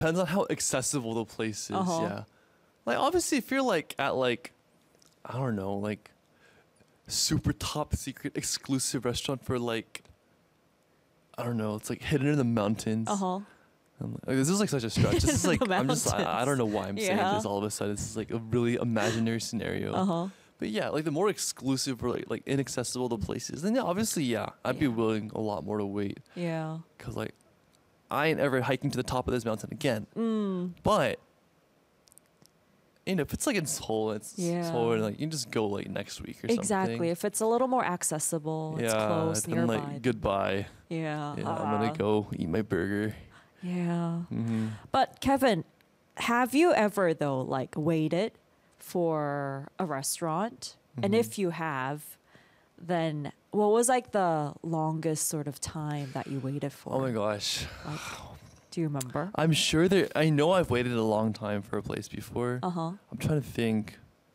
depends on how accessible the place is. Uh-huh. Yeah. Like obviously, if you're like at like, I don't know, like super top secret exclusive restaurant for like, I don't know, it's like hidden in the mountains. Like, this is like such a stretch. This is like The I'm just I don't know why I'm saying Yeah. this all of a sudden. This is like a really imaginary scenario. But yeah, like the more exclusive or like inaccessible the places, then yeah, obviously yeah, I'd be Yeah. willing a lot more to wait. Yeah. Cause like I ain't ever hiking to the top of this mountain again. But you know, if it's like in Seoul, it's Yeah. Seoul, and like you can just go like next week or Exactly. something. If it's a little more accessible, it's close, then nearby. like goodbye. Yeah. Yeah, I'm gonna go eat my burger. Yeah. Mm-hmm. But Kevin, have you ever though like waited for a restaurant? And Mm-hmm. if you have, then what was like the longest sort of time that you waited for? Oh my gosh. Like, do you remember? I'm sure I know I've waited a long time for a place before. Uh-huh. I'm trying to think.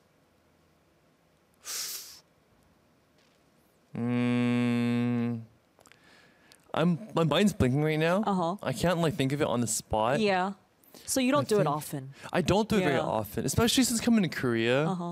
My mind's blinking right now. Uh-huh. I can't like think of it on the spot. Yeah. So you don't do it think- often. I don't do it very Yeah. often, especially since coming to Korea. Uh-huh.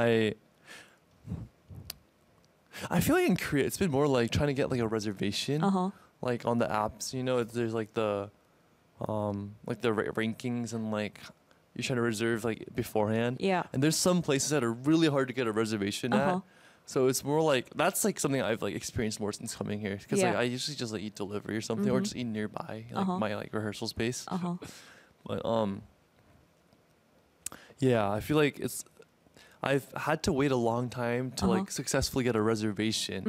I feel like in Korea it's been more like trying to get like a reservation, Uh-huh. like on the apps. You know, there's like the rankings and like you're trying to reserve like beforehand. Yeah. And there's some places that are really hard to get a reservation Uh-huh. at. So it's more like that's like something I've like experienced more since coming here because like Yeah. I usually just like eat delivery or something or just eat nearby like Uh-huh. my like rehearsal space. Uh-huh. But yeah, I feel like I've had to wait a long time to like successfully get a reservation.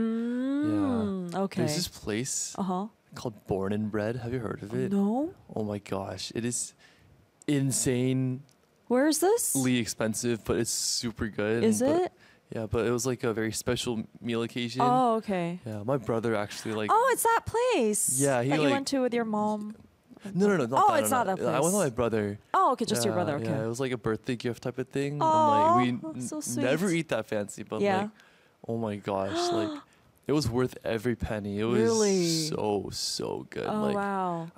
Okay. There's this place Uh-huh. called Born and Bred. Have you heard of it? No. Oh my gosh, it is insanely Where is this? expensive, but it's super good. Is But- it? Yeah, but it was like a very special meal occasion. Oh, okay. Yeah, my brother actually like. Oh, it's that place. Yeah, he, that you like- went to with your mom. No, not Oh, that. it's not that I went with place. my brother. Oh, okay, just your Yeah, brother. Okay. Yeah, it was like a birthday gift type of thing. Aw, and like we that's so sweet. never eat that fancy, but Yeah. like, oh my gosh, like it was worth every penny. It was Really? so good. Oh like wow.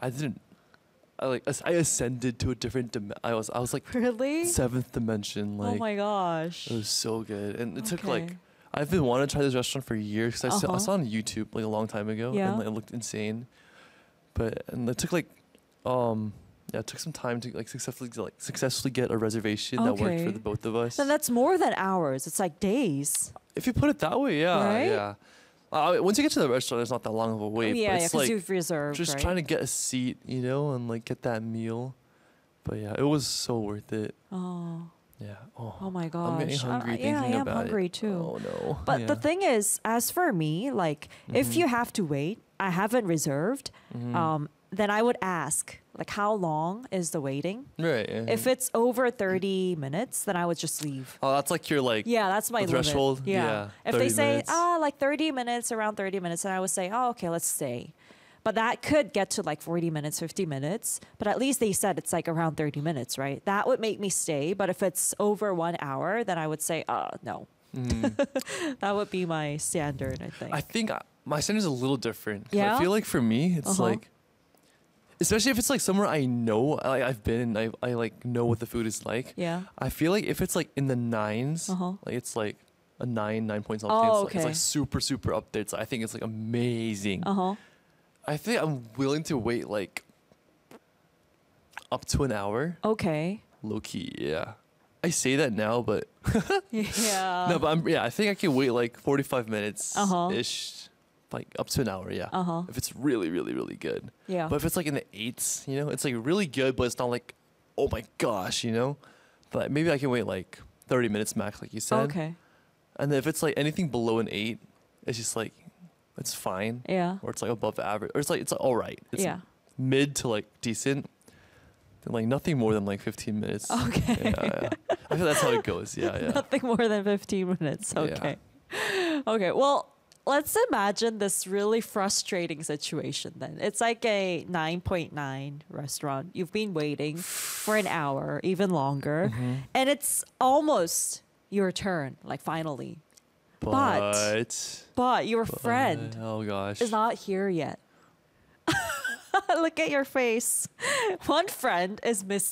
I ascended to a different I was like Really? seventh dimension. Like Oh my gosh. it was so good, and it took like Okay. I've been wanting to try this restaurant for years because I Uh-huh. saw it on YouTube like a long time ago, Yeah. and like, it looked insane. And it took like, it took some time to like successfully get a reservation that worked Okay. for the both of us. Then that's more than hours. It's like days. If you put it that way, yeah, Right? yeah. Once you get to the restaurant, it's not that long of a wait. yeah, but yeah, it's because like you've reserved. just right? trying to get a seat, you know, and like get that meal. But yeah, it was so worth it. Oh. Yeah. Oh, Oh my gosh. I'm getting hungry thinking yeah, I am about hungry it. too. Oh no. But yeah. the thing is, as for me, like if you have to wait, I haven't reserved, then I would ask, like, how long is the waiting? Right. Yeah. If it's over 30 minutes, then I would just leave. Oh, that's like your like. Yeah, that's my The limit. threshold? Yeah. Yeah, If they 30 say, minutes. like 30 minutes, around 30 minutes, then I would say, oh, okay, let's stay. But that could get to like 40 minutes, 50 minutes. But at least they said it's like around 30 minutes, right? That would make me stay. But if it's over 1 hour, then I would say, no. That would be my standard, I think. I think my standard's a little different. 'Cause Yeah? I feel like for me, it's Uh-huh. like, especially if it's like somewhere I know, I've been and I like know what the food is like. Yeah. I feel like if it's like in the nines, Uh-huh. like it's like a 9 point something. Oh, it's okay. like super, super up there. I think it's like amazing. Uh-huh. I think I'm willing to wait like up to an hour. Okay. Low key, yeah. I say that now, but Yeah. no, but I think I can wait like 45 minutes Uh-huh. ish, like up to an hour, yeah. Uh-huh. If it's really, really, really good. Yeah. But if it's like in the 8s, you know, it's like really good, but it's not like, oh my gosh, you know. But maybe I can wait like 30 minutes max, like you said. Okay. And then if it's like anything below an 8, it's just like it's fine. Yeah. Or it's like above average, or it's like it's all right. It's Yeah. mid to like decent. Then like nothing more than like 15 minutes. Okay. Yeah. I feel that's how it goes. Yeah, yeah. Nothing more than 15 minutes. Yeah. Okay. Okay. Well, let's imagine this really frustrating situation then. It's like a 9.9 restaurant. You've been waiting for an hour, even longer, Mm-hmm. and it's almost your turn, like finally. But your friend oh gosh. is not here yet. Look at your face. One friend is